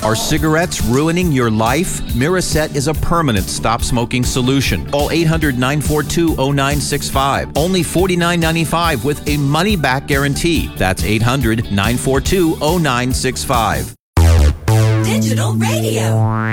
Are cigarettes ruining your life? Miraset is a permanent stop-smoking solution. Call 800-942-0965. Only $49.95 with a money-back guarantee. That's 800-942-0965. Digital Radio.